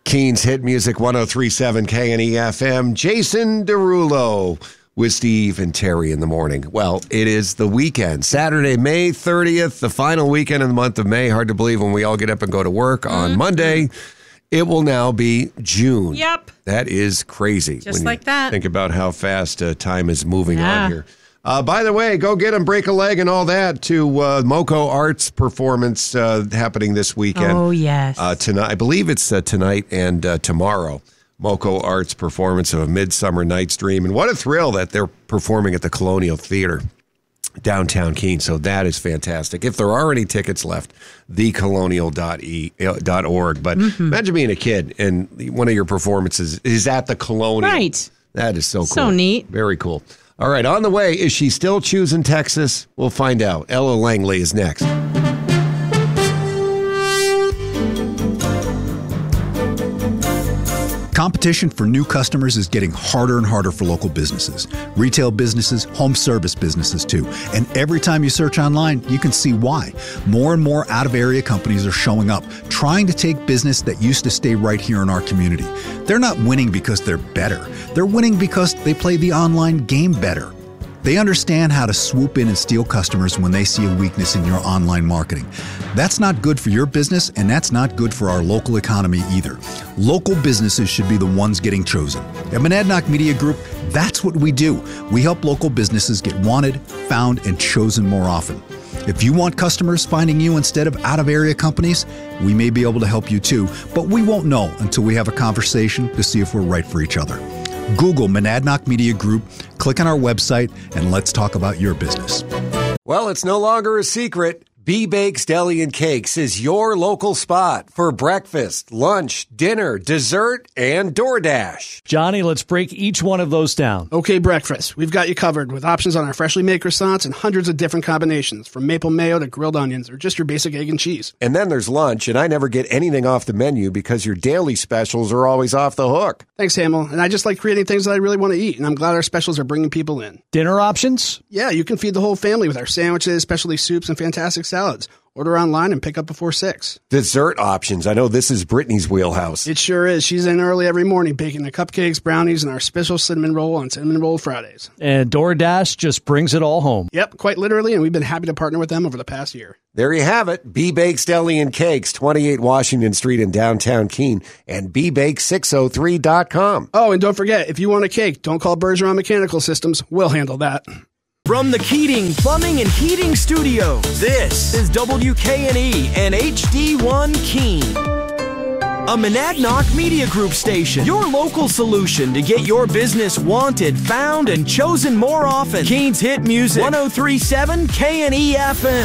Keens Hit Music 103.7 KNEFM. Jason Derulo with Steve and Terry in the morning. Well, it is the weekend. Saturday, May 30th, the final weekend of the month of May. Hard to believe when we all get up and go to work on Monday. It will now be June. Yep. That is crazy. Just like that. Think about how fast time is moving on here. By the way, go get them, break a leg and all that to Moco Arts performance happening this weekend. Oh, yes. Tonight, I believe it's tonight and tomorrow. Moco Arts performance of A Midsummer Night's Dream. And what a thrill that they're performing at the Colonial Theater, downtown Keene. So that is fantastic. If there are any tickets left, thecolonial.org. But imagine being a kid and one of your performances is at the Colonial. Right. That is so cool. So neat. Very cool. All right, on the way, is she still choosing Texas? We'll find out. Ella Langley is next. Competition for new customers is getting harder and harder for local businesses, retail businesses, home service businesses too. And every time you search online, you can see why. More and more out-of-area companies are showing up, trying to take business that used to stay right here in our community. They're not winning because they're better. They're winning because they play the online game better. They understand how to swoop in and steal customers when they see a weakness in your online marketing. That's not good for your business, and that's not good for our local economy either. Local businesses should be the ones getting chosen. At Monadnock Media Group, that's what we do. We help local businesses get wanted, found, and chosen more often. If you want customers finding you instead of out-of-area companies, we may be able to help you too, but we won't know until we have a conversation to see if we're right for each other. Google Monadnock Media Group, click on our website, and let's talk about your business. Well, it's no longer a secret. B-Bakes Deli and Cakes is your local spot for breakfast, lunch, dinner, dessert, and DoorDash. Johnny, let's break each one of those down. Okay, breakfast. We've got you covered with options on our freshly made croissants and hundreds of different combinations, from maple mayo to grilled onions or just your basic egg and cheese. And then there's lunch, and I never get anything off the menu because your daily specials are always off the hook. Thanks, Hamill. And I just like creating things that I really want to eat, and I'm glad our specials are bringing people in. Dinner options? Yeah, you can feed the whole family with our sandwiches, specialty soups, and fantastic salads. Order online and pick up before 6. Dessert options. I know this is Brittany's wheelhouse. It sure is. She's in early every morning baking the cupcakes, brownies, and our special cinnamon roll on Cinnamon Roll Fridays. And DoorDash just brings it all home. Yep, quite literally, and we've been happy to partner with them over the past year. There you have it. B-Bakes Deli and Cakes, 28 Washington Street in downtown Keene, and bbake603.com. Oh, and don't forget, if you want a cake, don't call Bergeron Mechanical Systems. We'll handle that. From the Keating Plumbing and Heating Studios, this is WKNE and HD1 Keene. A Monadnock Media Group station, your local solution to get your business wanted, found, and chosen more often. Keens Hit Music 103.7 KNEFM.